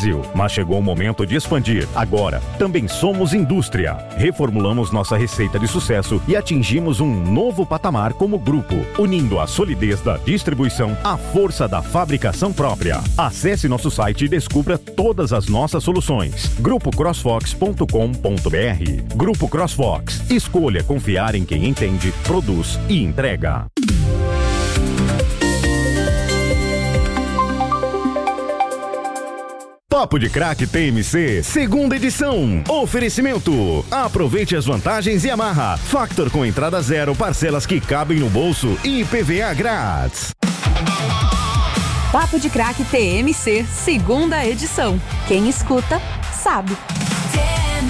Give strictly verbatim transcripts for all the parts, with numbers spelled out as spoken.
Brasil. Mas chegou o momento de expandir. Agora, também somos indústria. Reformulamos nossa receita de sucesso e atingimos um novo patamar como grupo, unindo a solidez da distribuição à força da fabricação própria. Acesse nosso site e descubra todas as nossas soluções. grupo crossfox ponto com ponto b r. Grupo Crossfox. Escolha confiar em quem entende, produz e entrega. Papo de Crack T M C, segunda edição. Oferecimento. Aproveite as vantagens Yamaha. Factor com entrada zero, parcelas que cabem no bolso e I P V A grátis. Papo de Crack T M C, segunda edição. Quem escuta, sabe. T M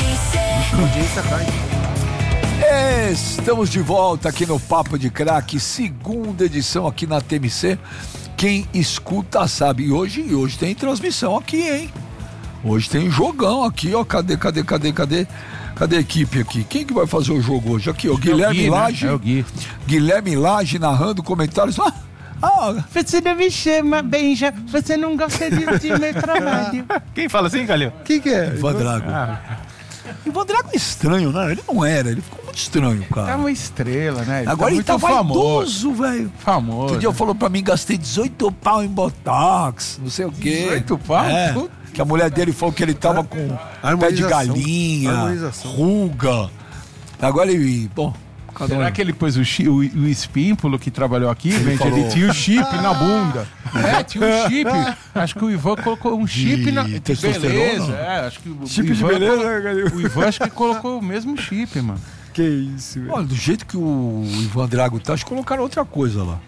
C. Estamos de volta aqui no Papo de Crack, segunda edição aqui na T M C. Quem escuta sabe. E hoje, e hoje tem transmissão aqui, hein? Hoje tem jogão aqui, ó. Cadê, cadê, cadê, cadê? Cadê a equipe aqui? Quem que vai fazer o jogo hoje? Aqui, ó. Guilherme Gui, Lage. Né? É o Gui. Guilherme Lage narrando comentários. Ah, ah. Você não me chama, Benja. Você não gosta de, de meu trabalho. Quem fala assim, Calil? Quem que é? Ivan Drago. Ah. Ivan Drago é estranho, né? Ele não era, ele ficou muito estranho, cara. É uma estrela, né? Ele Agora tá ele tá vaidoso, velho. Famoso. Outro dia falou pra mim, gastei dezoito pau em Botox, não sei o quê. dezoito pau? É, que a mulher dele falou que ele tava com pé de galinha, ruga. Agora ele, bom... Será que ele pôs o, chi, o, o espímpulo que trabalhou aqui? Ele, gente, ele tinha o chip na bunda. É, tinha um chip. Acho que o Ivan colocou um chip de na... Beleza, é, acho que o chip o de Ivan beleza, colo... O Ivan acho que colocou o mesmo chip, mano. Que isso, velho. Olha, do jeito que o Ivan Drago tá, acho que colocaram outra coisa lá.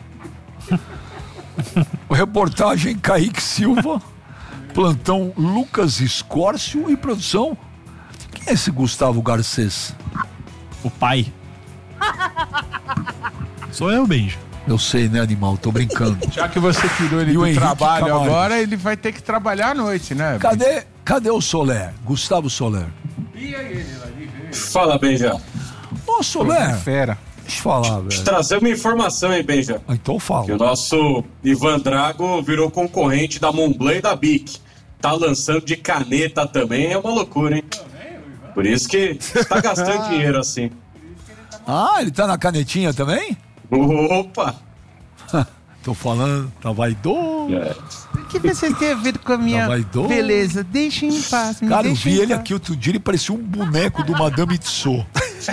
Reportagem Kaique Silva, plantão Lucas Escórcio e produção. Quem é esse Gustavo Garcês? O pai. Sou eu, Benja. Eu sei, né, animal? Tô brincando. Já que você tirou ele E o do Henrique trabalho Camargo. agora, ele vai ter que trabalhar à noite, né? Cadê, cadê o Soler? Gustavo Soler. E aí, ele lá de Fala, Benja. Ô, Soler. Fera. Deixa eu falar, velho. Trazer uma informação, hein, Benja? Então fala. Que o nosso Ivan Drago virou concorrente da Montblanc e da Bic. Tá lançando de caneta também, é uma loucura, hein? Por isso que tá gastando dinheiro assim. Ah, ele tá na canetinha também? Opa! Tô falando, tá vaidoso. É. O que você tem a ver com a minha vaidoso. beleza? Deixa em paz, me Cara, eu deixa vi em ele paz. aqui outro dia, ele parecia um boneco do Madame Tussauds.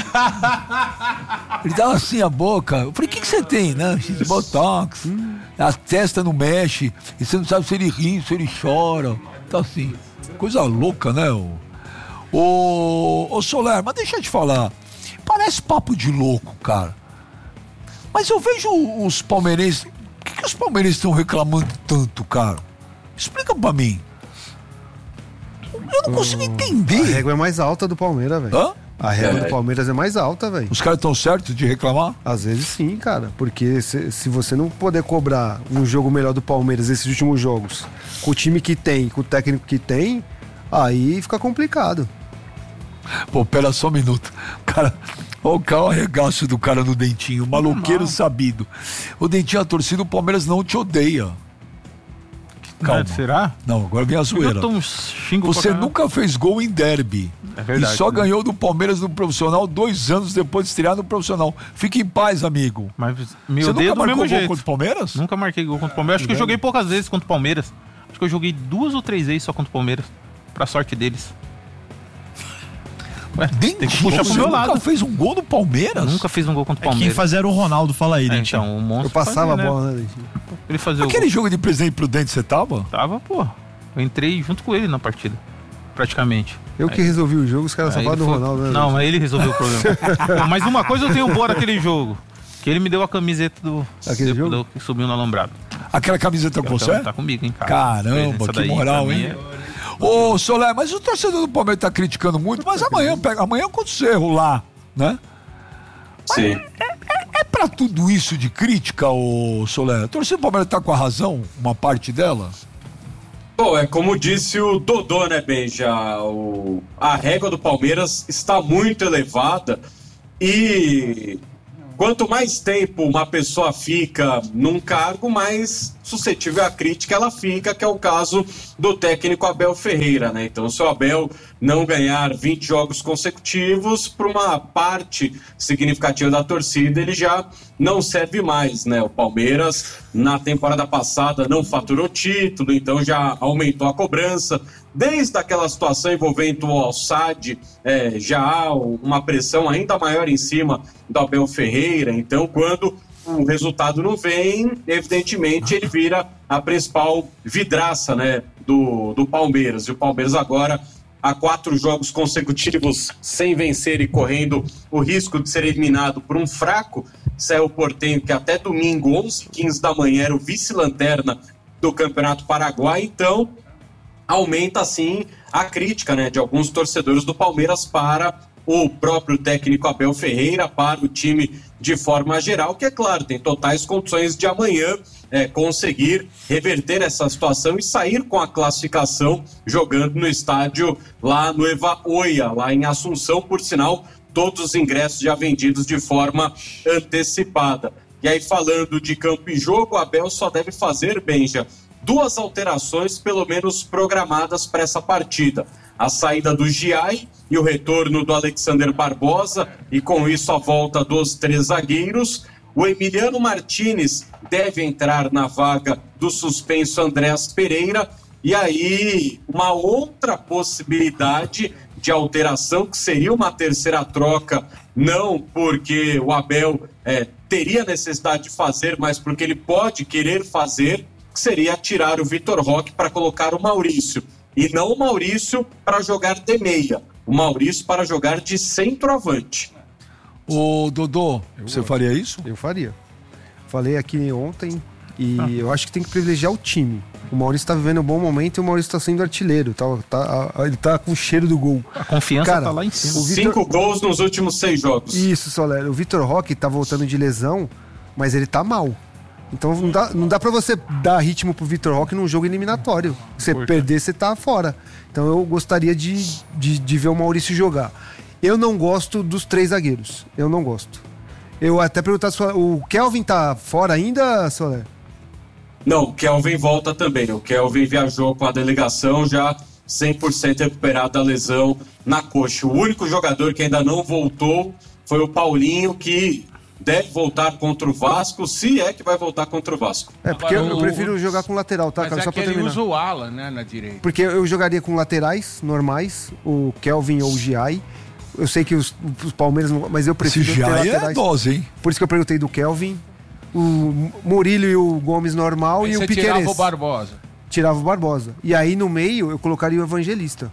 Ele tava assim a boca. Eu falei, o que, que você tem, né? Botox. A testa não mexe. E você não sabe se ele ri, se ele chora. Tá assim. Coisa louca, né? Ô, ô, ô Soler, mas deixa eu te falar. Parece papo de louco, cara. Mas eu vejo os palmeirenses... Por que, que os palmeirenses estão reclamando tanto, cara? Explica pra mim. Eu não consigo entender. A régua é mais alta do Palmeiras, velho. Hã? A régua É. do Palmeiras é mais alta, velho. Os caras estão certos de reclamar? Às vezes sim, cara. Porque se, se você não poder cobrar um jogo melhor do Palmeiras esses últimos jogos, com o time que tem, com o técnico que tem, aí fica complicado. Pô, pera só um minuto. Cara, olha o cara, o arregaço do cara no Dentinho, maloqueiro sabido. O Dentinho, a torcida do Palmeiras não te odeia. Calma. Será? Não, agora vem a zoeira. Eu tô um xingo Você pra nunca fez gol em derby. É verdade, e só né? ganhou do Palmeiras no profissional dois anos depois de estrear no profissional. Fique em paz, amigo. Mas me Você odeia nunca do marcou mesmo gol jeito. contra o Palmeiras? Nunca marquei gol contra o Palmeiras. Acho que eu joguei poucas vezes contra o Palmeiras. Acho que eu joguei duas ou três vezes só contra o Palmeiras. Pra sorte deles. Ué, tem que puxar pro Você meu nunca lado. fez um gol no Palmeiras? Nunca fiz um gol contra o É quem Palmeiras. fazia era o Ronaldo, fala aí, É, Dentinho. então, o monstro Eu passava fazia, a bola, né? né, Dentinho? Ele fazia Aquele o gol. jogo de Presidente Prudente você tava? Tava, pô. Eu entrei junto com ele na partida. Praticamente. Eu que Aí- resolvi o jogo, os caras só Aí falam do ele falou- Ronaldo, né? Não, mas ele resolveu o problema. Não, mas uma coisa eu tenho boa daquele jogo. Que ele me deu a camiseta do... Aquele do- jogo? do- que subiu no alambrado. Aquela camiseta com Então, você? tá comigo, hein, cara. Caramba, Essa que daí, moral, pra mim, hein? Ô, Soler, mas o torcedor do Palmeiras tá criticando muito, mas amanhã, pega, amanhã contra o Cerro lá, né? Sim. É pra tudo isso de crítica, ô Soler? A torcida do Palmeiras tá com a razão, uma parte dela? Bom, é como disse o Dodô, né, Benja? O... A régua do Palmeiras está muito elevada e quanto mais tempo uma pessoa fica num cargo, mais suscetível à crítica ela fica, que é o caso do técnico Abel Ferreira, né? Então, se o Abel não ganhar vinte jogos consecutivos, para uma parte significativa da torcida, ele já não serve mais, né? O Palmeiras, na temporada passada, não faturou título, então já aumentou a cobrança. Desde aquela situação envolvendo o Al-Sadd, é, já há uma pressão ainda maior em cima do Abel Ferreira. Então, quando o resultado não vem, evidentemente ele vira a principal vidraça, né, do, do Palmeiras. E o Palmeiras agora, há quatro jogos consecutivos sem vencer e correndo o risco de ser eliminado por um fraco Cerro Porteño, que até domingo, onze e quinze da manhã, era o vice-lanterna do Campeonato Paraguai. Então, aumenta, assim, a crítica, né, de alguns torcedores do Palmeiras para o próprio técnico Abel Ferreira, para o time de forma geral, que, é claro, tem totais condições de amanhã é, conseguir reverter essa situação e sair com a classificação jogando no estádio lá no Eva Oia, lá em Assunção, por sinal, todos os ingressos já vendidos de forma antecipada. E aí, falando de campo e jogo, o Abel só deve fazer, Benja, duas alterações, pelo menos programadas para essa partida. A saída do Giai e o retorno do Alexander Barbosa, e com isso a volta dos três zagueiros. O Emiliano Martínez deve entrar na vaga do suspenso Andrés Pereira. E aí, uma outra possibilidade de alteração, que seria uma terceira troca, não porque o Abel é, teria necessidade de fazer, mas porque ele pode querer fazer, que seria tirar o Vitor Roque para colocar o Maurício. E não o Maurício para jogar de meia, o Maurício para jogar de centroavante. Ô Dodô, eu você gosto. faria isso? Eu faria. Falei aqui ontem e ah. eu acho que tem que privilegiar o time. O Maurício tá vivendo um bom momento e o Maurício tá sendo artilheiro. Tá, tá, ele tá com o cheiro do gol. A confiança Cara, tá lá em cima. o Vitor... Cinco gols nos últimos seis jogos. Isso, Soler. O Vitor Roque tá voltando de lesão, mas ele tá mal. Então não dá, não dá pra você dar ritmo pro Vitor Roque num jogo eliminatório. Se você perder, você tá fora. Então eu gostaria de, de, de ver o Maurício jogar. Eu não gosto dos três zagueiros. Eu não gosto. Eu até perguntar se o Kelvin tá fora ainda, Soler? Não, o Kelvin volta também. O Kelvin viajou com a delegação já cem por cento recuperado da lesão na coxa. O único jogador que ainda não voltou foi o Paulinho, que deve voltar contra o Vasco, se é que vai voltar contra o Vasco. É, porque Agora, eu, eu o... prefiro jogar com lateral, tá, Mas cara? é Só que pra ele terminar. usa o ala, né, na direita. Porque eu jogaria com laterais normais, o Kelvin ou o Giai. Eu sei que os, os Palmeiras não... Mas eu prefiro Esse ter Giai laterais. é dose, hein? Por isso que eu perguntei do Kelvin. O Murilo e o Gomes normal. Aí e o você Piquerez. tirava o Barbosa. Tirava o Barbosa. E aí no meio eu colocaria o Evangelista.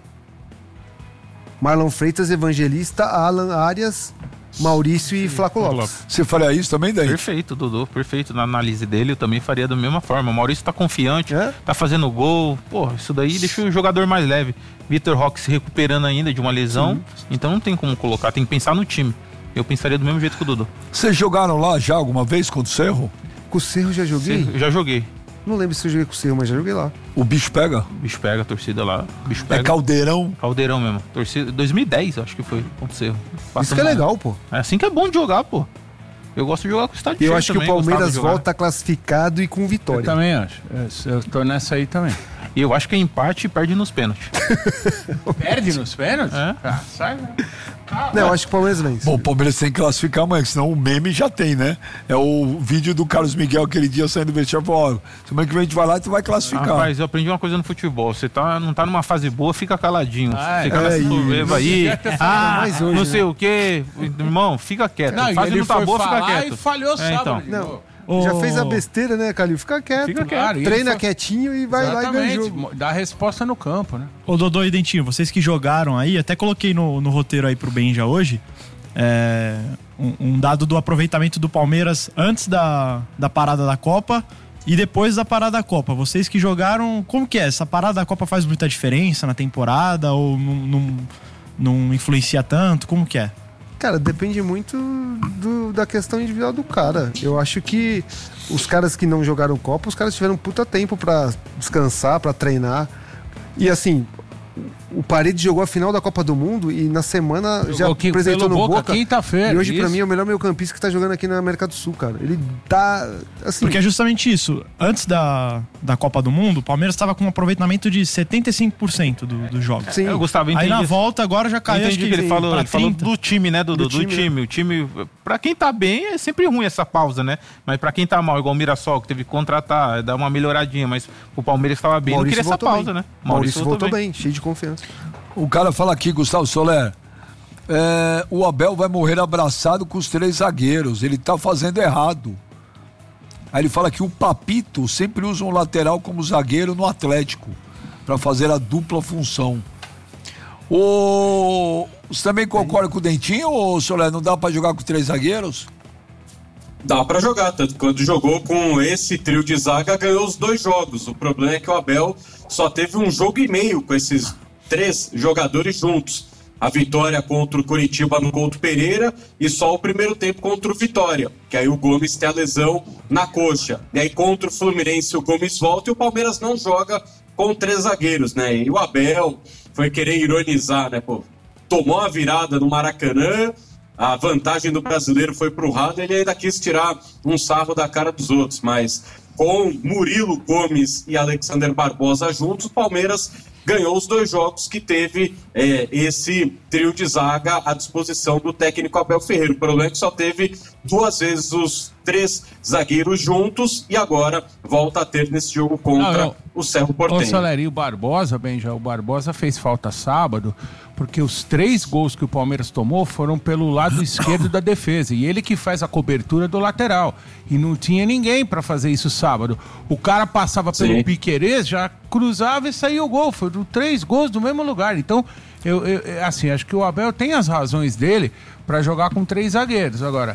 Marlon Freitas, Evangelista, Alan Arias, Maurício e Flaco Lopes. Você faria isso também, daí? Perfeito, Dodô, perfeito. Na análise dele eu também faria da mesma forma. O Maurício tá confiante, É? tá fazendo gol. Pô, isso daí deixa o jogador mais leve. Vitor Roque se recuperando ainda de uma lesão. Sim. Então não tem como colocar, tem que pensar no time. Eu pensaria do mesmo jeito que o Dodô. Vocês jogaram lá já alguma vez contra o Cerro? Com o Cerro já joguei? Eu já joguei. Não lembro se eu joguei com o Cerro, mas já joguei lá. O bicho pega? O bicho pega, a torcida lá. O bicho pega. É caldeirão? Caldeirão mesmo. Torcida, dois mil e dez, acho que foi, contra o Cerro. Isso que é legal, pô. É assim que é bom de jogar, pô. Eu gosto de jogar com o estádio E eu cheio acho que também, o Palmeiras gostava de jogar. volta classificado e com vitória. Eu também acho. Eu, eu tô nessa aí também. E eu acho que é empate e perde nos pênaltis. Perde nos pênaltis? É. Ah, sai, né? Ah, Não, eu acho que o Palmeiras vence. Bom, o Palmeiras tem que classificar amanhã, senão o meme já tem, né? É o vídeo do Carlos Miguel aquele dia saindo do vestiário e falou, ó, semana que vem a gente vai lá e tu vai classificar. Rapaz, eu aprendi uma coisa no futebol. Você tá, não tá numa fase boa, fica caladinho. Ah, fica é nessa isso. soberba aí. Ah, mais hoje, não né? sei o quê. Irmão, fica quieto. Não, fase ele não tá foi boa, fica falar quieto. e falhou É, sábado. então. de Não. novo. Já Ô, fez a besteira, né, Calil? Fica quieto. Fica quieto. Claro, e ele Treina foi- quietinho e vai lá e ganha o jogo. Exatamente, dá a resposta no campo, né? Ô Dodô e Dentinho, vocês que jogaram aí, até coloquei no, no roteiro aí pro Benja hoje, é, um, um dado do aproveitamento do Palmeiras antes da, da parada da Copa e depois da parada da Copa. Vocês que jogaram, como que é? Essa parada da Copa faz muita diferença na temporada ou não, não, não influencia tanto? Como que é? Cara, depende muito do- da questão individual do cara. Eu acho que os caras que não jogaram Copa, os caras tiveram um puta tempo pra descansar, pra treinar. E assim, o Paredes jogou a final da Copa do Mundo e na semana Jogou já aqui apresentou pelo no Boca, Boca. quinta-feira, E hoje, pra isso. mim, é o melhor meio-campista que tá jogando aqui na América do Sul, cara. Ele tá, assim... Porque é justamente isso. Antes da, da Copa do Mundo, o Palmeiras estava com um aproveitamento de setenta e cinco por cento do, dos jogos. Sim. Eu, Gustavo, entendi. Aí na volta agora já caiu, Entendi acho que que ele falou, pra ele falou trinta. do time, né, Dudu? Do, Do do time, time. O time, pra quem tá bem, é sempre ruim essa pausa, né? Mas pra quem tá mal, igual o Mirassol, que teve que contratar, dar uma melhoradinha, mas o Palmeiras estava bem, Maurício não queria essa voltou pausa, bem. né? Maurício, voltou bem. cheio de confiança. O cara fala aqui, Gustavo Soler, é, o Abel vai morrer abraçado com os três zagueiros, ele tá fazendo errado. Aí ele fala que o Papito sempre usa um lateral como zagueiro no Atlético, para fazer a dupla função. O... Você também concorda com o Dentinho, ou Soler, não dá para jogar com três zagueiros? Dá pra jogar, tanto que quando jogou com esse trio de zaga, ganhou os dois jogos. O problema é que o Abel só teve um jogo e meio com esses três jogadores juntos. A vitória contra o Coritiba no Couto Pereira e só o primeiro tempo contra o Vitória, que aí o Gomes tem a lesão na coxa. E aí contra o Fluminense o Gomes volta e o Palmeiras não joga com três zagueiros, né? E o Abel foi querer ironizar, né? Pô, tomou a virada no Maracanã, a vantagem do brasileiro foi pro Rado, ele ainda quis tirar um sarro da cara dos outros, mas com Murilo Gomes e Alexander Barbosa juntos, o Palmeiras ganhou os dois jogos que teve é, esse trio de zaga à disposição do técnico Abel Ferreira. O problema é que só teve duas vezes os três zagueiros juntos e agora volta a ter nesse jogo contra não, eu, o Cerro Porteño. O Soler, e o Barbosa, bem, já o Barbosa fez falta sábado, porque os três gols que o Palmeiras tomou foram pelo lado esquerdo da defesa, e ele que faz a cobertura do lateral, e não tinha ninguém para fazer isso sábado. O cara passava pelo Sim. Piquerez, já cruzava e saía o gol, foram três gols do mesmo lugar. Então, eu, eu assim, acho que o Abel tem as razões dele para jogar com três zagueiros. Agora,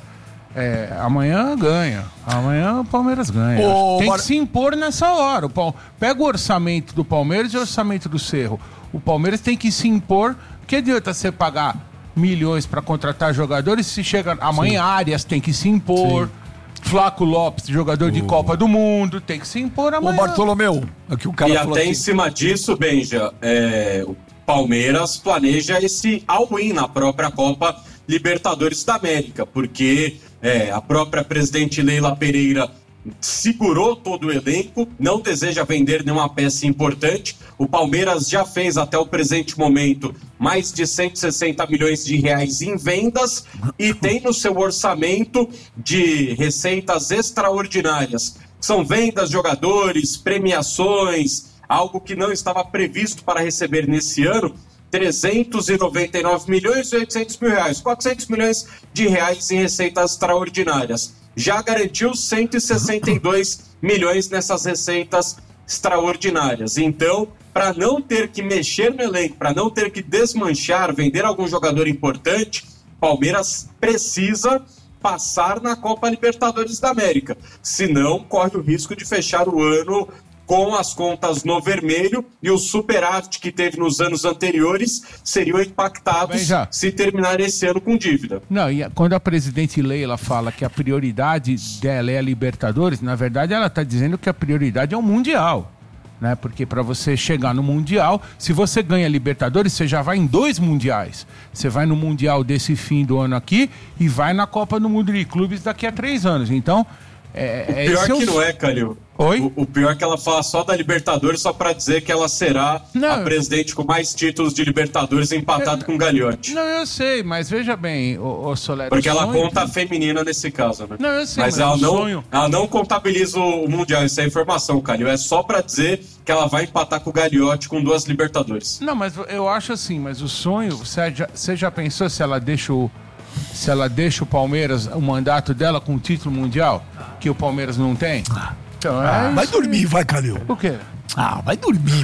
é, amanhã ganha, amanhã o Palmeiras ganha. Ô, tem Mar... que se impor nessa hora. O Pal... Pega o orçamento do Palmeiras e o orçamento do Cerro. O Palmeiras tem que se impor. Que adianta você pagar milhões para contratar jogadores se chega amanhã? Sim. Arias tem que se impor. Sim. Flaco Lopes, jogador oh. de Copa do Mundo, tem que se impor amanhã. Ô Bartolomeu, aqui o cara e falou até aqui. Em cima disso, Benja, é, o Palmeiras planeja esse all-in na própria Copa Libertadores da América, porque é, a própria presidente Leila Pereira segurou todo o elenco, não deseja vender nenhuma peça importante. O Palmeiras já fez até o presente momento mais de cento e sessenta milhões de reais em vendas e tem no seu orçamento de receitas extraordinárias. São vendas de jogadores, premiações, algo que não estava previsto para receber nesse ano, trezentos e noventa e nove milhões e oitocentos mil reais, quatrocentos milhões de reais em receitas extraordinárias. Já garantiu cento e sessenta e dois milhões nessas receitas extraordinárias. Então, para não ter que mexer no elenco, para não ter que desmanchar, vender algum jogador importante, Palmeiras precisa passar na Copa Libertadores da América. Senão, corre o risco de fechar o ano com as contas no vermelho e o superávit que teve nos anos anteriores seriam impactados se terminar esse ano com dívida. Não, e quando a presidente Leila fala que a prioridade dela é a Libertadores, na verdade ela está dizendo que a prioridade é o Mundial, né? Porque para você chegar no Mundial, se você ganha Libertadores, você já vai em dois Mundiais. Você vai no Mundial desse fim do ano aqui e vai na Copa do Mundo de Clubes daqui a três anos. Então, é, o pior é que não é, Calil. Oi? O, o pior é que ela fala só da Libertadores só pra dizer que ela será não, a presidente com mais títulos de Libertadores empatado eu, com o Gagliotti. Não, eu sei, mas veja bem, o, o Soler... Porque ela sonho... conta a feminina nesse caso, né? Não, eu sei, mas, mas ela, não, sonho... ela não contabiliza o Mundial, isso é informação, Calil. É só pra dizer que ela vai empatar com o Gagliotti com duas Libertadores. Não, mas eu acho assim, mas o sonho... Você já, você já pensou se ela deixa o... Se ela deixa o Palmeiras, o mandato dela com o título mundial, que o Palmeiras não tem? Então, é ah, vai dormir, vai, Calil. Por quê? Ah, vai dormir.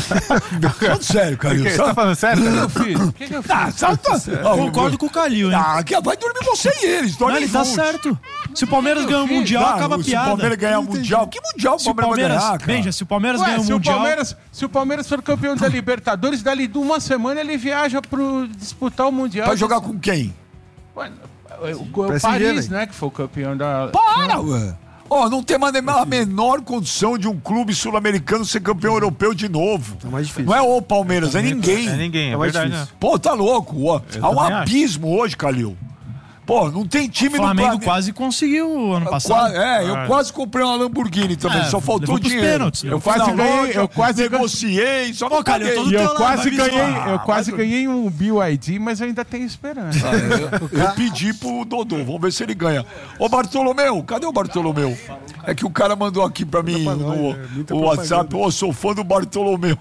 Falando sério, Calil. Você tá falando sério, Calil? O que, que eu fiz? Ah, sabe, tá... oh, Concordo com o Calil, hein? Ah, vai dormir você e eles. Não, ele tá certo. Se o Palmeiras ganhar o Mundial, não, acaba a piada. Se o Palmeiras ganhar o Mundial, que Mundial o Palmeiras, Palmeiras vai ganhar, cara? Benja, se o Palmeiras Ué, ganhar o se Mundial... O Palmeiras, se o Palmeiras for campeão da Libertadores, dali de uma semana ele viaja pro disputar o Mundial. Vai jogar com quem? Ué, o, o Paris, né, que foi o campeão da... Para, ué! Ó, oh, não tem a menor condição de um clube sul-americano ser campeão europeu de novo. É mais difícil. Não é o Palmeiras, é ninguém. É ninguém, é, É mais verdade. Né? Pô, tá louco. Ó, há um também abismo hoje, Calil. Pô, não tem time O no Flamengo planeta. quase conseguiu ano passado. Qua- É, eu Ah. quase comprei uma Lamborghini também, É, só faltou levou pros dinheiro. pênaltis, né? Eu Eu fui quase na ganhei, loja, eu quase negociei, só não Pô, cara, eu paguei. tô do E eu teu quase lado, vai ganhei, avisar. eu quase mas- ganhei um B Y D, mas eu ainda tenho esperança. Eu, eu pedi pro Dodô, vamos ver se ele ganha. Ô Bartolomeu, cadê o Bartolomeu? É que o cara mandou aqui pra mim pra no nós, é muita o WhatsApp, ô, sou fã do Bartolomeu.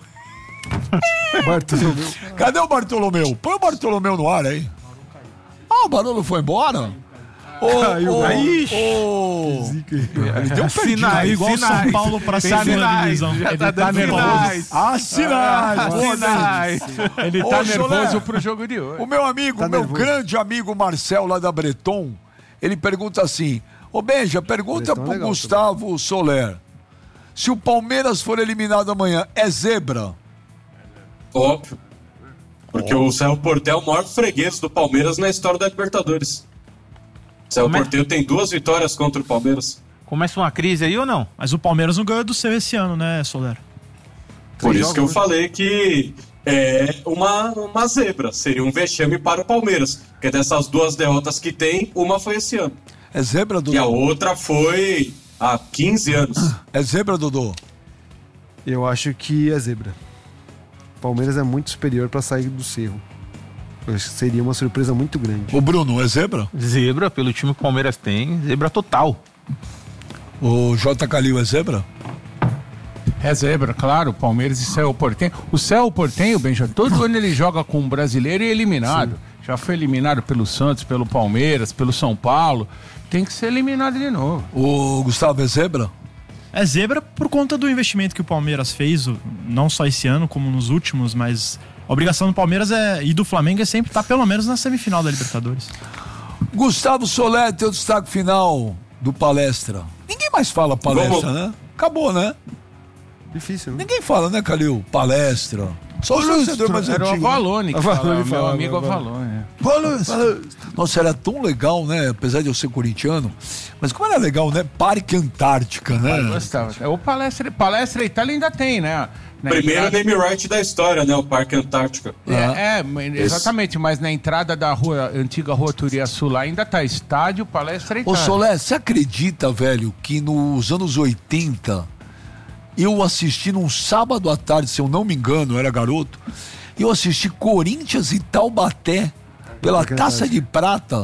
Bartolomeu. Cadê o Bartolomeu? Põe o Bartolomeu no ar aí. Ah, o Barolo foi embora? Ô, Caiu, ô, aí. ô, ele deu um perdido. Sinais, igual sinais. São Paulo pra Tem segunda sinais, divisão. já Ele tá tá dando nervoso. sinais. Ah, sinais. Boa, Sinais. Ele Ô, tá Solé. nervoso pro jogo de hoje. O meu amigo, Tá o meu nervoso. grande amigo Marcel, lá da Breton, ele pergunta assim: Ô Benja, pergunta Breton é pro legal Gustavo Soler. Se o Palmeiras for eliminado amanhã, é zebra? Óbvio. Porque o Celso Portel é o maior freguês do Palmeiras na história da Libertadores. O Celso Como é? Portel tem duas vitórias contra o Palmeiras. Começa uma crise aí ou não? Mas o Palmeiras não ganhou do seu esse ano, né, Soler? Por Três isso que eu jogos, né? falei que é uma, uma zebra. Seria um vexame para o Palmeiras. Porque dessas duas derrotas que tem, uma foi esse ano. É zebra, E a Dodô? outra foi há quinze anos. É zebra, Dodô? Eu acho que é zebra. Palmeiras é muito superior pra sair do Cerro. Eu acho que seria uma surpresa muito grande. Ô Bruno, é zebra? Zebra, pelo time que o Palmeiras tem, zebra total. O J. Calil é zebra? É zebra, claro, Palmeiras e Cerro Porteño. O Cerro Porteño, Benja, todo ano ele joga com um brasileiro e é eliminado. Já foi eliminado pelo Santos, pelo Palmeiras, pelo São Paulo. Tem que ser eliminado de novo. O Gustavo é zebra? É zebra por conta do investimento que o Palmeiras fez, o- não só esse ano, como nos últimos, mas a obrigação do Palmeiras é, e do Flamengo é sempre estar pelo menos na semifinal da Libertadores. Gustavo Soler, teu destaque final do palestra. Ninguém mais fala palestra, Vamos. né? Acabou, né? Difícil, né? Ninguém fala, né, Calil? Palestra. Só o torcedor mais Era o antigo. né? Avalone que Avalone falava, meu falava, amigo Avalone. Avalone. Palestra. Nossa, era tão legal, né? Apesar de eu ser corintiano. Mas como era legal, né? Parque Antártica, né? Eu gostava. O Palestra, Palestra Itália ainda tem, né? Na Primeiro entrada- name right da história, né? O Parque Antártica. É, é, mas- exatamente, mas na entrada da rua, antiga Rua Turiaçu lá ainda tá estádio, Palestra Ô, Itália. Solé, você acredita, velho, que nos anos oitenta eu assisti num sábado à tarde, se eu não me engano, eu era garoto, eu assisti Corinthians e Taubaté pela Parque Taça de Prata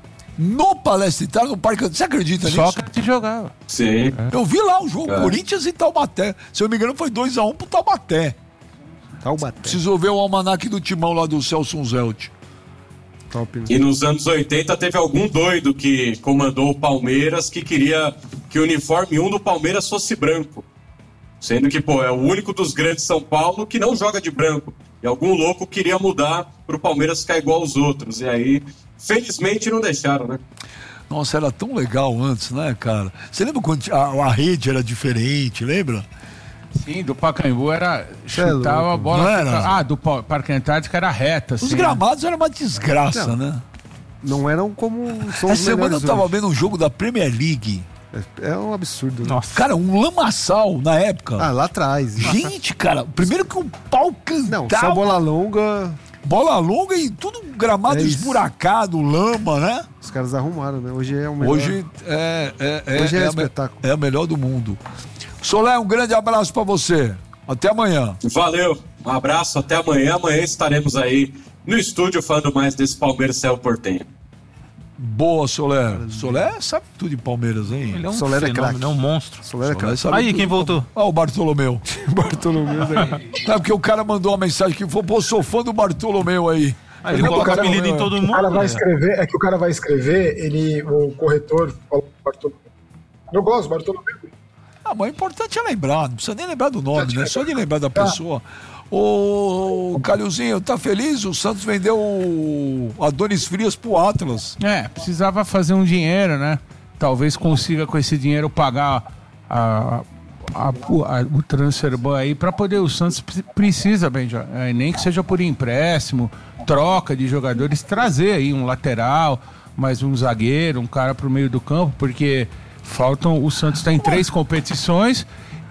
no Palestra Itália, no Parque. Você acredita nisso? Só que te jogava. Sim. Eu vi lá o jogo, É. Corinthians e Taubaté. Se eu não me engano, foi dois a um pro Taubaté. Taubaté. Precisou ver o almanaque do timão lá do Celso Zelt. Top, né? E nos anos oitenta teve algum doido que comandou o Palmeiras que queria que o uniforme um do Palmeiras fosse branco. Sendo que, pô, é o único dos grandes São Paulo que não joga de branco. E algum louco queria mudar pro Palmeiras ficar igual aos outros. E aí, felizmente, não deixaram, né? Nossa, era tão legal antes, né, cara? Você lembra quando a, a rede era diferente, lembra? Sim, do Pacaembu era. Cê é Chutava a louco. bola. Não era? ficava- Ah, do Pa- Parque Antártico era reta. Os assim, gramados eram uma desgraça, Não. né? Não eram como são Essa os semana eu melhores tava hoje. vendo um jogo da Premier League. É, é um absurdo. Né? Nossa. Cara, um lamaçal na época. Ah, lá atrás. Gente, cara, primeiro que o pau Não, cantava. só bola longa, bola longa e tudo gramado É isso. esburacado, lama, né? os caras arrumaram, né? Hoje é o melhor. Hoje é, é, é, Hoje é a me- espetáculo. é a melhor do mundo. Solé, um grande abraço pra você. Até amanhã. Valeu, um abraço, até amanhã. Amanhã estaremos aí no estúdio falando mais desse Palmeiras Cerro Porteño. Boa, Solé. Solé sabe tudo de Palmeiras, hein? Ele é um Soler é fenômeno, craque. é um monstro. Soler é Solé craque. sabe Aí, tudo quem de voltou? Ó, o Bartolomeu. Bartolomeu daí. É porque o cara mandou uma mensagem que falou, pô, sou fã do Bartolomeu aí. Aí ele Lembra coloca do apelido em Bartolomeu? todo O cara mundo. vai né? escrever, é que o cara vai escrever, ele, o corretor falou Bartolomeu. Eu gosto, Bartolomeu. Ah, mas o importante é lembrar, não precisa nem lembrar do nome, né? Só de lembrar da pessoa. Ô, Calilzinho, tá feliz? O Santos vendeu o Adonis Frias pro Atlas. É, precisava fazer um dinheiro, né? Talvez consiga com esse dinheiro pagar a, a- o- a- o transfer ban aí para poder. O Santos pre- precisa, bem, já, é, nem que seja por empréstimo, troca de jogadores, trazer aí um lateral, mais um zagueiro, um cara pro meio do campo, porque Faltam, o Santos tem três competições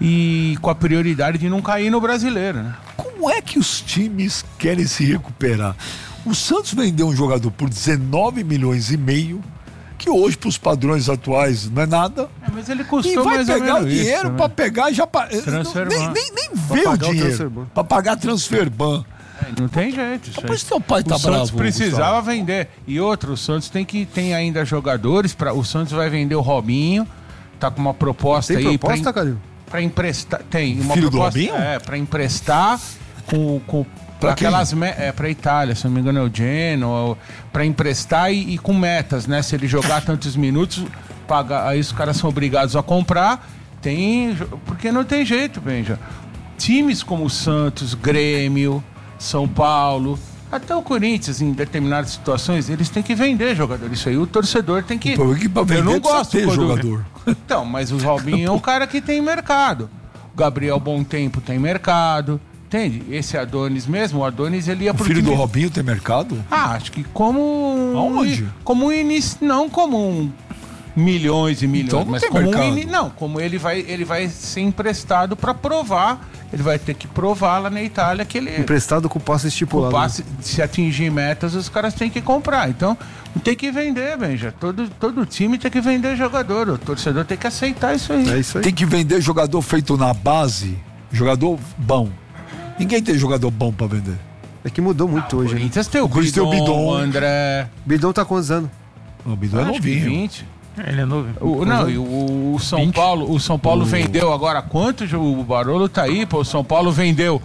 e com a prioridade de não cair no Brasileiro, né? Como é que os times querem se recuperar? O Santos vendeu um jogador por dezenove milhões e meio, que hoje, para os padrões atuais, não é nada. É, mas ele custou e vai mais pegar ou o menos dinheiro isso, para né? pegar já pa... Transfer nem, ban. nem, nem vê o dinheiro para pagar transfer ban. É, não tem jeito. Isso Por aí. isso teu pai tá o Santos bravo, precisava Gustavo. vender. E outro, o Santos tem que tem ainda jogadores para o Santos vai vender o Robinho. Tá com uma proposta Tem aí proposta, para Calil? para emprestar. Tem uma Filho do proposta. Robinho? É, para emprestar com, com Pra aquelas me- é para Itália, se não me engano é o Genoa, para emprestar e, e com metas, né? Se ele jogar tantos minutos, paga, aí os caras são obrigados a comprar. Tem, porque não tem jeito, Benja. Times como o Santos, Grêmio, São Paulo, até o Corinthians, em determinadas situações, eles têm que vender jogador. Isso aí o torcedor tem que. Porque pra vender Eu não precisa gosto ter quando... jogador. Então, mas o Robinho é um cara que tem mercado. O Gabriel Bom Tempo tem mercado. Entende? Esse Adonis mesmo, o Adonis ele ia O pro filho time... do Robinho tem mercado? Ah, acho que como... Aonde? Como um início, não como um milhões e milhões, Então não mas tem como um mercado. ini... não, como ele vai, ele vai ser emprestado para provar, ele vai ter que provar lá na Itália que ele Emprestado com passe o estipulado. passe, se atingir metas, os caras têm que comprar. Então, tem que vender, Benja. Todo, todo time tem que vender jogador. O torcedor tem que aceitar isso aí. É isso aí. Tem que vender jogador feito na base, jogador bom. Ninguém tem jogador bom pra vender. É que mudou muito O hoje. Né? Corinthians tem o Corinthians tem o Bidon, Bidon. o André... Bidon tá quantos anos? O Bidon é acho que novinho. vinte. Ele é novo. O, não, e o, o São Paulo, o São Paulo vendeu agora quanto? O Barolo tá aí, pô. O São Paulo vendeu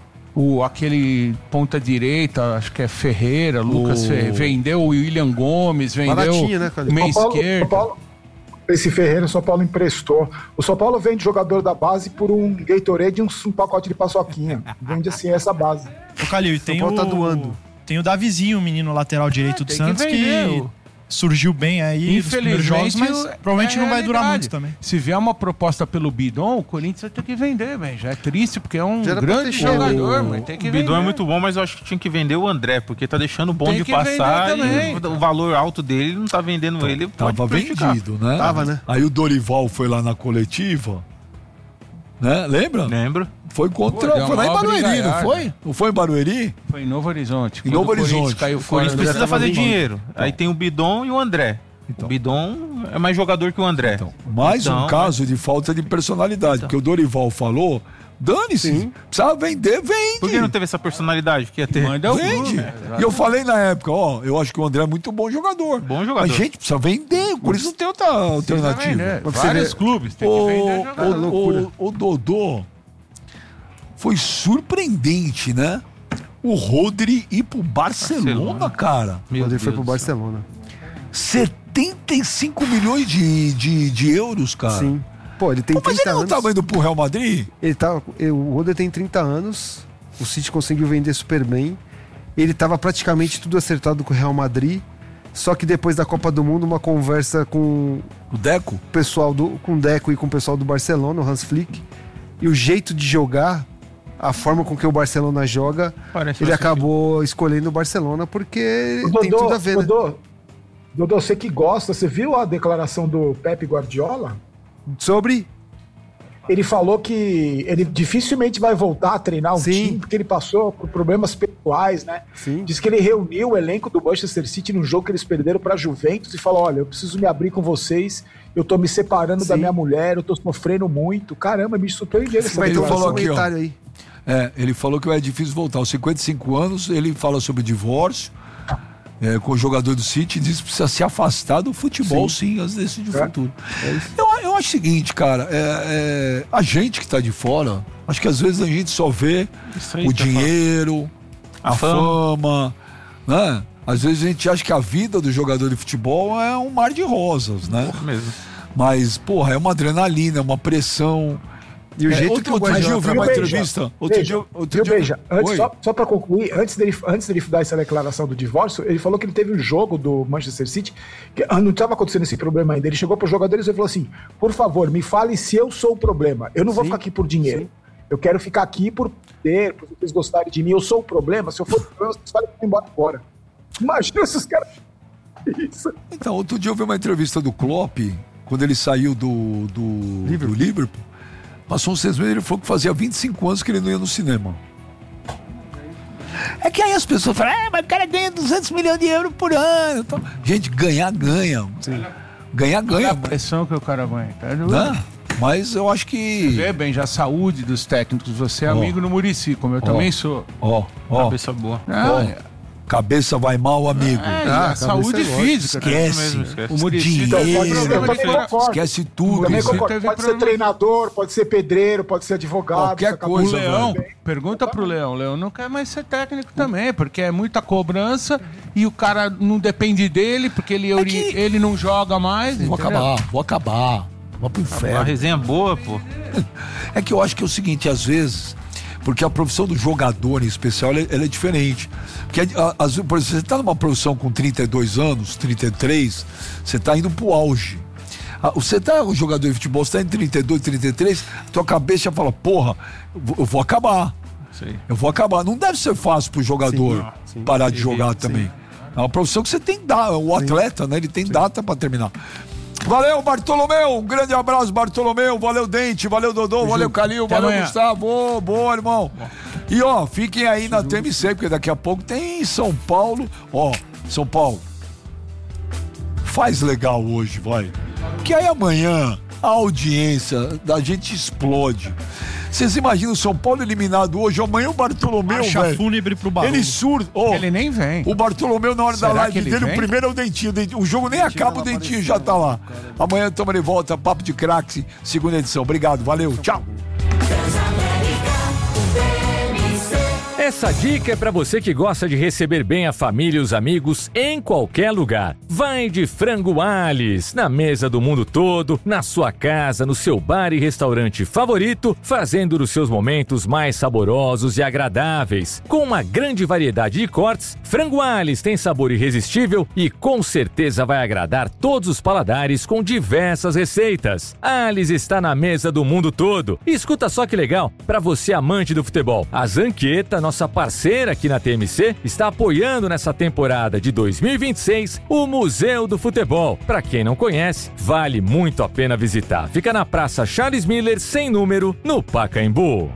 o, aquele ponta direita, acho que é Ferreira, Lucas O- Ferreira. Vendeu o William Gomes, vendeu Baratinho, né, Calil? o meia São Paulo- esquerda. São Paulo- esse Ferreira, o São Paulo emprestou. O São Paulo vende jogador da base por um Gatorade e um, um pacote de paçoquinha. Vende assim essa base. Ô, Calil, e tem Paulo o... tá doando. Tem o Davizinho, o menino lateral direito do tem que Santos, que, vender, o- surgiu bem aí nos primeiros jogos, Infelizmente, mas provavelmente é não vai durar realidade. muito também. Se vier uma proposta pelo Bidon, o Corinthians vai ter que vender, velho. Já é triste, porque é um Já era pra grande ter chegado. jogador, mas tem que O Bidon vender. é muito bom, mas eu acho que tinha que vender o André, porque tá deixando o Tem bonde que passar vender também. e o, o valor alto dele não tá vendendo ele. Pode Tava prejudicar. vendido, né? Tava, né? Aí o Dorival foi lá na coletiva, né? Lembra? Lembra? Foi contra. Pô, deu foi lá em uma Barueri, não brigaiada. foi? Não foi em Barueri? Foi em Novo Horizonte. Em Quando Novo o Corinthians Horizonte. caiu O fora Corinthians do precisa tava fazer vendido. dinheiro. Aí tem o Bidon e o André. Então. O Bidon é mais jogador que o André. Então, mais um Então, caso de falta de personalidade, porque o Dorival falou, dane-se, precisava vender, vende. Por que não teve essa personalidade que ia ter? Manda o Vende. clube. E eu falei na época, ó, eu acho que o André é muito bom jogador. Bom jogador. Mas, gente, precisa vender, o Corinthians não tem outra alternativa. Né? Mas você Vários vê- clubes tem que vender O, jogador. o, o, o Dodô foi surpreendente, né? O Rodri ir pro Barcelona, Barcelona. cara. Meu Quando ele foi Deus pro do céu. Barcelona. setenta e cinco milhões de, de, de euros, cara. Sim. Pô, ele tem Pô, mas trinta ele não anos. tava indo pro Real Madrid? Ele tá, o Roder tem trinta anos. O City conseguiu vender super bem. Ele tava praticamente tudo acertado com o Real Madrid. Só que depois da Copa do Mundo, uma conversa com O Deco? o pessoal do com o Deco e com o pessoal do Barcelona, o Hans Flick, e o jeito de jogar, a forma com que o Barcelona joga, Parece ele você acabou escolhendo o Barcelona porque O tem tudo a ver, né? Dodô, Dodô, você que gosta, você viu a declaração do Pepe Guardiola? Sobre Ele falou que ele dificilmente vai voltar a treinar um Sim. time, porque ele passou por problemas pessoais, né? Sim. Diz que ele reuniu o elenco do Manchester City no jogo que eles perderam para Juventus e falou: olha, eu preciso me abrir com vocês, eu tô me separando da Sim. minha mulher, eu tô sofrendo muito. Caramba, me surpreendeu essa vai ter um Ele falou aqui, ó. comentário aí. É, ele falou que é difícil voltar. Aos cinquenta e cinco anos, ele fala sobre divórcio é, com o jogador do City, diz que precisa se afastar do futebol, sim, antes desse de É. futuro. Eu, eu acho o seguinte, cara, é, é, a gente que tá de fora, acho que às vezes a gente só vê Isso aí o que eu ia falar. dinheiro, a, A fama, né? Às vezes a gente acha que a vida do jogador de futebol é um mar de rosas, né? mesmo. Mas, porra, é uma adrenalina, é uma pressão. E o É, jeito outro, que o outro dia Guardiola eu vi Viu, uma Beija? entrevista. Outro Beija, dia, outro viu, dia, Beija? Antes, Oi. só, só pra concluir, antes dele, antes dele dar essa declaração do divórcio, ele falou que ele teve um jogo do Manchester City, que ah, não estava acontecendo esse problema ainda. Ele chegou para os jogadores e falou assim: por favor, me fale se eu sou o problema. Eu não vou Sim, ficar aqui por dinheiro. sim. Eu quero ficar aqui por poder, por vocês gostarem de mim. Eu sou o problema. Se eu for o problema, vocês falem que eu vou embora agora. Imagina esses caras. Isso. Então, outro dia eu vi uma entrevista do Klopp quando ele saiu do, do, Liverpool. do Liverpool, passou uns seis meses, ele falou que fazia vinte e cinco anos que ele não ia no cinema. É que aí as pessoas falam, é, mas o cara ganha duzentos milhões de euros por ano. Então, gente, ganhar, ganha. Sim. Ganhar, ganha. Olha a pressão que o cara aguenta. Não, mas eu acho que... Vê bem, já a saúde dos técnicos. Você é oh. amigo no Muricy, como eu oh. também sou. Ó, oh. ó. Cabeça boa. Ah, oh. Cabeça vai mal, amigo. É, ah, saúde física. Esquece. Mesmo, esquece. O Muricy. Então, esquece tudo. Também pode, pode ser treinador, pode ser pedreiro, pode ser advogado. Qualquer coisa. O Leão, pergunta pro Leão. O Leão não quer mais ser técnico também, porque é muita cobrança e o cara não depende dele, porque ele, é que... ele não joga mais. Vou entendeu? acabar, vou acabar. Vou pro inferno. Uma resenha boa, pô. É que eu acho que é o seguinte, às vezes... Porque a profissão do jogador, em especial, ela, ela é diferente. Porque, às vezes, por exemplo, você está numa profissão com trinta e dois anos, trinta e três, você está indo pro auge. Você tá um jogador de futebol, você está em trinta e dois, trinta e três, tua cabeça já fala, porra, eu vou acabar. Sim. Eu vou acabar. Não deve ser fácil pro jogador sim, sim, parar de jogar sim. também. É uma profissão que você tem data, o atleta, sim. né? Ele tem sim. data para terminar. Valeu, Bartolomeu, um grande abraço, Bartolomeu, valeu, Dente, valeu, Dodô, Ju, valeu, Calil, valeu, amanhã. Gustavo, oh, boa, irmão. Bom. E ó, fiquem aí na T M C, porque daqui a pouco tem São Paulo, ó, São Paulo, faz legal hoje, vai, que aí amanhã a audiência da gente explode. Vocês imaginam o São Paulo eliminado hoje, amanhã o Bartolomeu, velho, fúnebre pro Baú. Ele surda. Oh, ele nem vem. O Bartolomeu, na hora Será da live dele, vem? O primeiro é o Dentinho. O jogo nem Dentinho acaba, o Dentinho já tá lá. Amanhã estamos de volta, Papo de Craques, segunda edição. Obrigado, valeu, tchau. Essa dica é para você que gosta de receber bem a família e os amigos em qualquer lugar. Vai de Frango Alice, na mesa do mundo todo, na sua casa, no seu bar e restaurante favorito, fazendo os seus momentos mais saborosos e agradáveis. Com uma grande variedade de cortes, Frango Alice tem sabor irresistível e com certeza vai agradar todos os paladares com diversas receitas. Alice está na mesa do mundo todo. E escuta só que legal, para você amante do futebol, a Zanqueta, nossa parceira aqui na T M C, está apoiando nessa temporada de dois mil e vinte e seis o Museu do Futebol. Para quem não conhece, vale muito a pena visitar. Fica na Praça Charles Miller, sem número, no Pacaembu.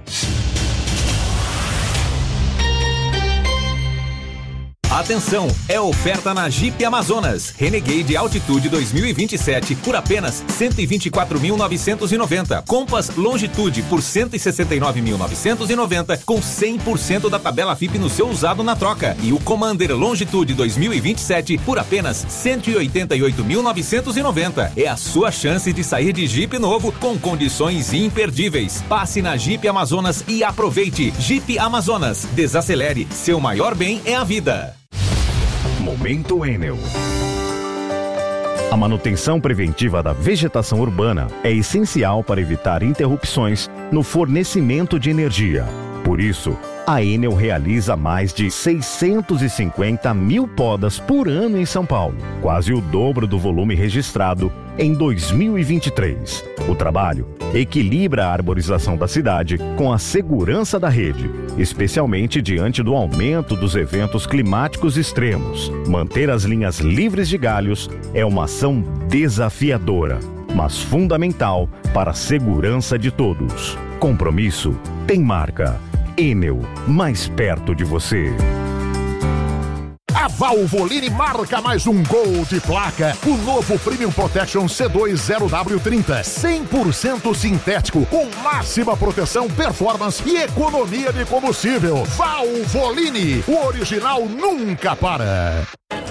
Atenção, é oferta na Jeep Amazonas. Renegade Altitude dois mil e vinte e sete por apenas cento e vinte e quatro mil novecentos e noventa. Compass Longitude por cento e sessenta e nove mil novecentos e noventa com cem por cento da tabela F I P no seu usado na troca. E o Commander Longitude dois mil e vinte e sete por apenas cento e oitenta e oito mil novecentos e noventa. É a sua chance de sair de Jeep novo com condições imperdíveis. Passe na Jeep Amazonas e aproveite. Jeep Amazonas. Desacelere. Seu maior bem é a vida. Momento Enel. A manutenção preventiva da vegetação urbana é essencial para evitar interrupções no fornecimento de energia. Por isso, a Enel realiza mais de seiscentos e cinquenta mil podas por ano em São Paulo, quase o dobro do volume registrado em dois mil e vinte e três. O trabalho equilibra a arborização da cidade com a segurança da rede, especialmente diante do aumento dos eventos climáticos extremos. Manter as linhas livres de galhos é uma ação desafiadora, mas fundamental para a segurança de todos. Compromisso tem marca. Enel, mais perto de você. A Valvoline marca mais um gol de placa. O novo Premium Protection C dois zero W trinta. cem por cento sintético, com máxima proteção, performance e economia de combustível. Valvoline, o original nunca para.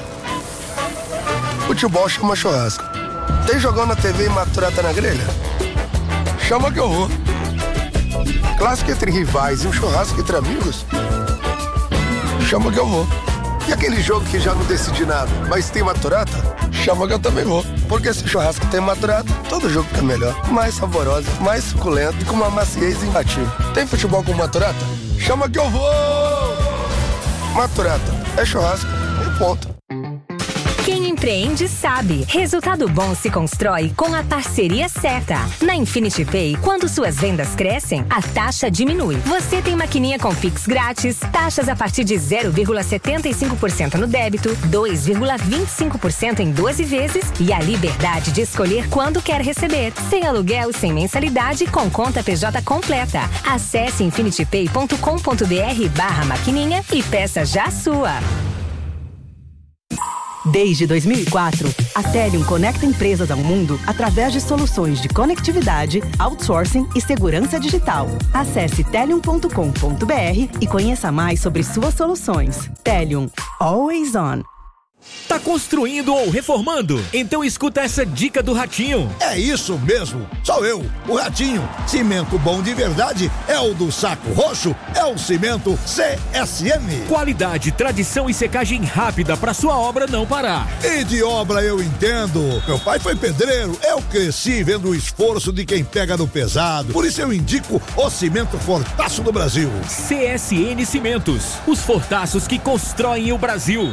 Futebol chama churrasco. Tem jogão na T V e maturata na grelha? Chama que eu vou. Clássico entre rivais e um churrasco entre amigos? Chama que eu vou. E aquele jogo que já não decidi nada, mas tem maturata? Chama que eu também vou. Porque se o churrasco tem maturata, todo jogo fica melhor. Mais saborosa, mais suculento e com uma maciez imbatível. Tem futebol com maturata? Chama que eu vou! Maturata é churrasco e ponto. Quem empreende sabe. Resultado bom se constrói com a parceria certa. Na Infinity Pay, quando suas vendas crescem, a taxa diminui. Você tem maquininha com Pix grátis, taxas a partir de zero vírgula setenta e cinco por cento no débito, dois vírgula vinte e cinco por cento em doze vezes e a liberdade de escolher quando quer receber. Sem aluguel, sem mensalidade, com conta P J completa. Acesse infinitypay ponto com ponto br barra maquininha e peça já a sua. Desde dois mil e quatro, a Telium conecta empresas ao mundo através de soluções de conectividade, outsourcing e segurança digital. Acesse telium ponto com ponto br e conheça mais sobre suas soluções. Telium, always on. Tá construindo ou reformando? Então escuta essa dica do Ratinho. É isso mesmo, sou eu, o Ratinho. Cimento bom de verdade é o do Saco Roxo, é o cimento C S M. Qualidade, tradição e secagem rápida para sua obra não parar. E de obra eu entendo. Meu pai foi pedreiro, eu cresci vendo o esforço de quem pega no pesado. Por isso eu indico o cimento Fortaço do Brasil. C S N Cimentos, os fortaços que constroem o Brasil.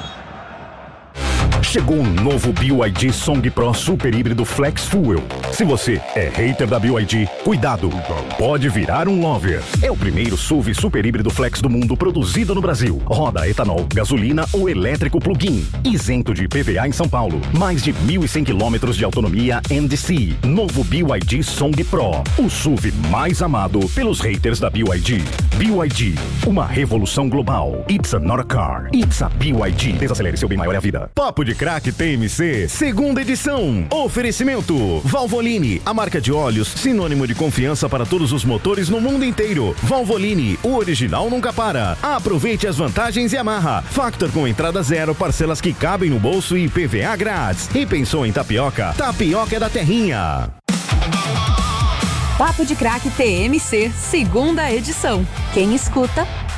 Chegou um novo B Y D Song Pro Super Híbrido Flex Fuel. Se você é hater da B Y D, cuidado, pode virar um lover. É o primeiro S U V super híbrido flex do mundo produzido no Brasil. Roda etanol, gasolina ou elétrico plug-in. Isento de I P V A em São Paulo. Mais de mil e cem quilômetros de autonomia N D C. Novo B Y D Song Pro. O S U V mais amado pelos haters da B Y D. B Y D, uma revolução global. It's not a car, it's a B Y D. Desacelere, seu bem maior é a vida. Papo de Crack T M C, segunda edição. Oferecimento Valvoline, a marca de óleos sinônimo de confiança para todos os motores no mundo inteiro. Valvoline, o original nunca para. Aproveite as vantagens e amarra. Factor com entrada zero, parcelas que cabem no bolso e I P V A grátis. E pensou em tapioca? Tapioca é da terrinha. Papo de Crack T M C, segunda edição. Quem escuta,